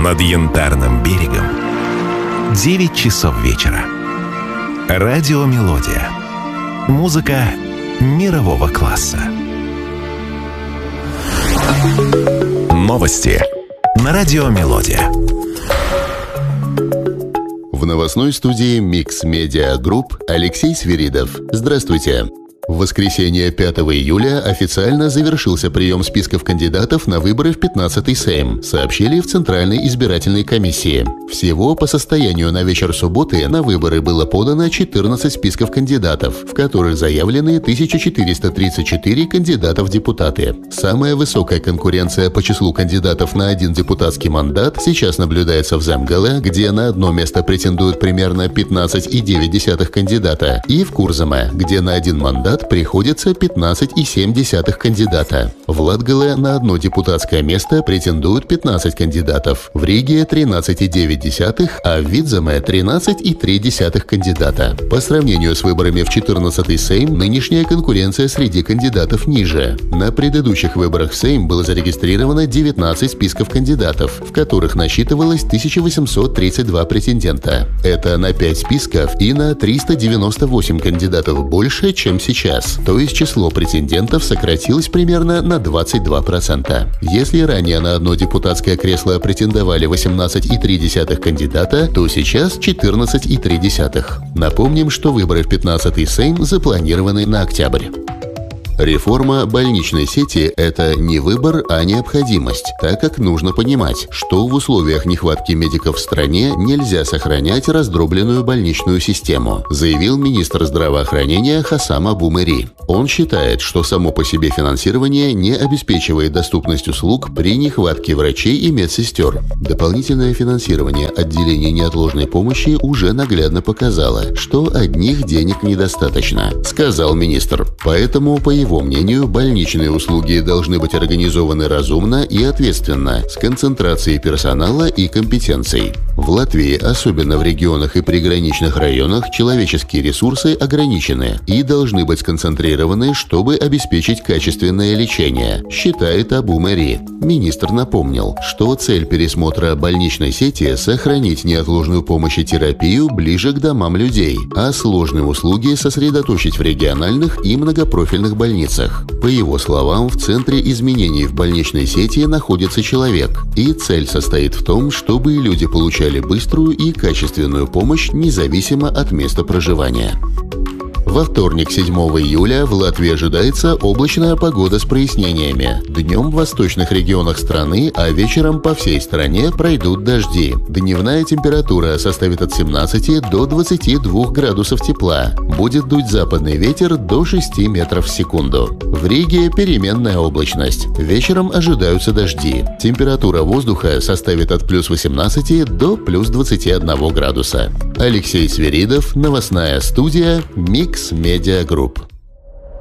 Над Янтарным берегом 9 часов вечера. Радиомелодия. Музыка мирового класса. Новости на Радиомелодия. В новостной студии Mix Media Group Алексей Свиридов. Здравствуйте. В воскресенье 5 июля официально завершился прием списков кандидатов на выборы в 15-й Сейм, сообщили в Центральной избирательной комиссии. Всего по состоянию на вечер субботы на выборы было подано 14 списков кандидатов, в которых заявлены 1434 кандидата в депутаты. Самая высокая конкуренция по числу кандидатов на один депутатский мандат сейчас наблюдается в Земгале, где на одно место претендуют примерно 15,9 кандидата, и в Курзаме, где на один мандат приходится 15,7 кандидата. В Латгале на одно депутатское место претендуют 15 кандидатов, в Риге 13,9, а в Видземе 13,3 кандидата. По сравнению с выборами в 14-й Сейм, нынешняя конкуренция среди кандидатов ниже. На предыдущих выборах в Сейм было зарегистрировано 19 списков кандидатов, в которых насчитывалось 1832 претендента. Это на 5 списков и на 398 кандидатов больше, чем сейчас. То есть число претендентов сократилось примерно на 22%. Если ранее на одно депутатское кресло претендовали 18,3 кандидата, то сейчас 14,3. Напомним, что выборы в 15-й Сейм запланированы на октябрь. Реформа больничной сети – это не выбор, а необходимость, так как нужно понимать, что в условиях нехватки медиков в стране нельзя сохранять раздробленную больничную систему, заявил министр здравоохранения Хасам Абу Мери. Он считает, что само по себе финансирование не обеспечивает доступность услуг при нехватке врачей и медсестер. Дополнительное финансирование отделений неотложной помощи уже наглядно показало, что одних денег недостаточно, сказал министр. Поэтому, по его мнению, больничные услуги должны быть организованы разумно и ответственно, с концентрацией персонала и компетенций. В Латвии, особенно в регионах и приграничных районах, человеческие ресурсы ограничены и должны быть сконцентрированы, чтобы обеспечить качественное лечение, считает Абу Мери. Министр напомнил, что цель пересмотра больничной сети – сохранить неотложную помощь и терапию ближе к домам людей, а сложные услуги сосредоточить в региональных и многопрофильных больницах. По его словам, в центре изменений в больничной сети находится человек, и цель состоит в том, чтобы люди получали быструю и качественную помощь независимо от места проживания. Во вторник, 7 июля, в Латвии ожидается облачная погода с прояснениями. Днем в восточных регионах страны, а вечером по всей стране пройдут дожди. Дневная температура составит от 17 до 22 градусов тепла. Будет дуть западный ветер до 6 метров в секунду. В Риге переменная облачность. Вечером ожидаются дожди. Температура воздуха составит от плюс 18 до плюс 21 градуса. Алексей Свиридов, новостная студия Mix Media Group.